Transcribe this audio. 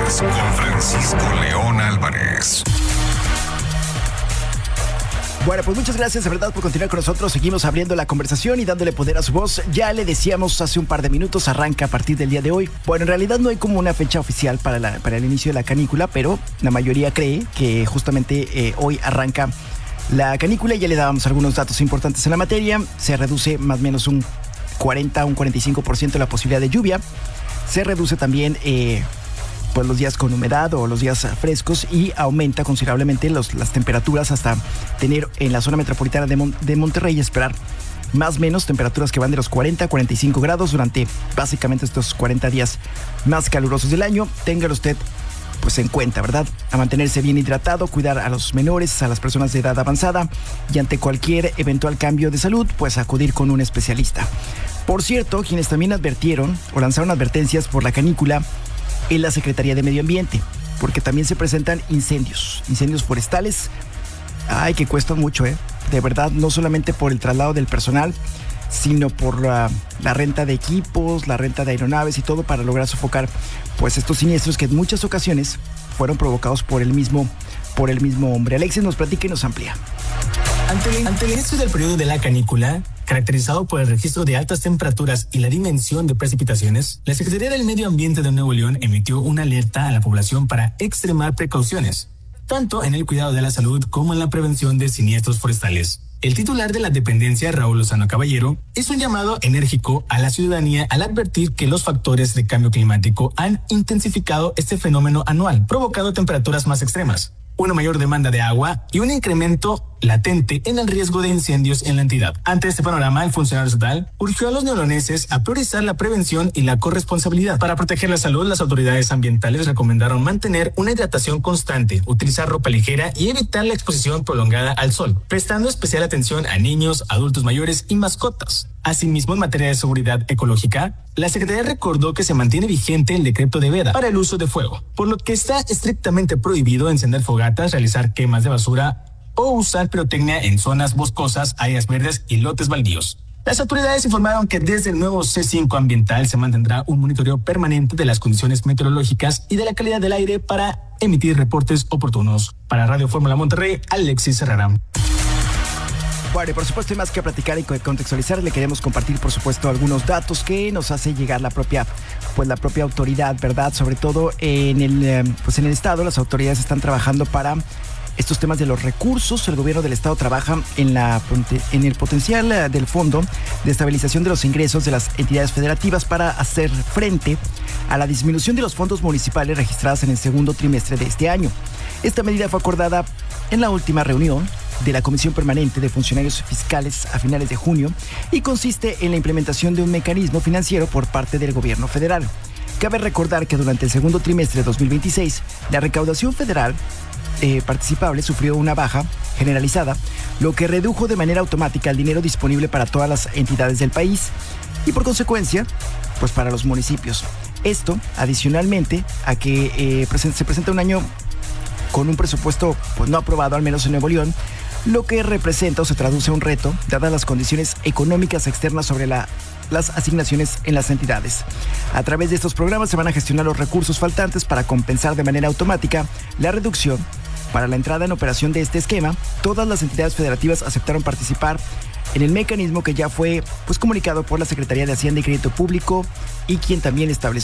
Noticias con Francisco León Álvarez. Bueno, pues muchas gracias de verdad por continuar con nosotros. Seguimos abriendo la conversación y dándole poder a su voz. Ya le decíamos hace un par de minutos, arranca a partir del día de hoy. Bueno, en realidad no hay como una fecha oficial para el inicio de la canícula, pero la mayoría cree que justamente hoy arranca la canícula. Ya le dábamos algunos datos importantes en la materia. Se reduce más o menos un 40, un 45% la posibilidad de lluvia. Se reduce también pues los días con humedad o los días frescos y aumenta considerablemente las temperaturas hasta tener en la zona metropolitana de Monterrey esperar más o menos temperaturas que van de los 40 a 45 grados durante básicamente estos 40 días más calurosos del año. Téngalo usted pues en cuenta, ¿verdad? A mantenerse bien hidratado, cuidar a los menores, a las personas de edad avanzada y ante cualquier eventual cambio de salud, pues acudir con un especialista. Por cierto, quienes también advirtieron o lanzaron advertencias por la canícula en la Secretaría de Medio Ambiente, porque también se presentan incendios forestales, que cuestan mucho, de verdad, no solamente por el traslado del personal, sino por la renta de equipos, la renta de aeronaves y todo para lograr sofocar pues estos siniestros que en muchas ocasiones fueron provocados por el mismo hombre. Alexis nos platica y nos amplía. Ante el inicio del periodo de la canícula, caracterizado por el registro de altas temperaturas y la dimensión de precipitaciones, la Secretaría del Medio Ambiente de Nuevo León emitió una alerta a la población para extremar precauciones, tanto en el cuidado de la salud como en la prevención de siniestros forestales. El titular de la dependencia, Raúl Lozano Caballero, hizo un llamado enérgico a la ciudadanía al advertir que los factores de cambio climático han intensificado este fenómeno anual, provocando temperaturas más extremas, una mayor demanda de agua y un incremento latente en el riesgo de incendios en la entidad. Ante este panorama, el funcionario estatal urgió a los neoloneses a priorizar la prevención y la corresponsabilidad. Para proteger la salud, las autoridades ambientales recomendaron mantener una hidratación constante, utilizar ropa ligera y evitar la exposición prolongada al sol, prestando especial atención a niños, adultos mayores y mascotas. Asimismo, en materia de seguridad ecológica, la Secretaría recordó que se mantiene vigente el decreto de veda para el uso de fuego, por lo que está estrictamente prohibido encender fogatas, realizar quemas de basura o usar pirotecnia en zonas boscosas, áreas verdes y lotes baldíos. Las autoridades informaron que desde el nuevo C5 ambiental se mantendrá un monitoreo permanente de las condiciones meteorológicas y de la calidad del aire para emitir reportes oportunos. Para Radio Fórmula Monterrey, Alexis Herrera. Bueno, y por supuesto hay más que platicar y contextualizar. Le queremos compartir, por supuesto, algunos datos que nos hace llegar la propia autoridad, ¿verdad? Sobre todo en el estado, las autoridades están trabajando para estos temas de los recursos. El gobierno del estado trabaja en el potencial del Fondo de Estabilización de los Ingresos de las entidades federativas para hacer frente a la disminución de los fondos municipales registradas en el segundo trimestre de este año. Esta medida fue acordada en la última reunión de la Comisión Permanente de Funcionarios Fiscales a finales de junio y consiste en la implementación de un mecanismo financiero por parte del gobierno federal. Cabe recordar que durante el segundo trimestre de 2026, la recaudación federal participable sufrió una baja generalizada, lo que redujo de manera automática el dinero disponible para todas las entidades del país y por consecuencia, pues para los municipios. Esto, adicionalmente a que se presenta un año con un presupuesto pues no aprobado, al menos en Nuevo León, lo que representa o se traduce a un reto, dadas las condiciones económicas externas sobre las asignaciones en las entidades. A través de estos programas se van a gestionar los recursos faltantes para compensar de manera automática la reducción. Para la entrada en operación de este esquema, todas las entidades federativas aceptaron participar en el mecanismo que ya fue comunicado por la Secretaría de Hacienda y Crédito Público y quien también estableció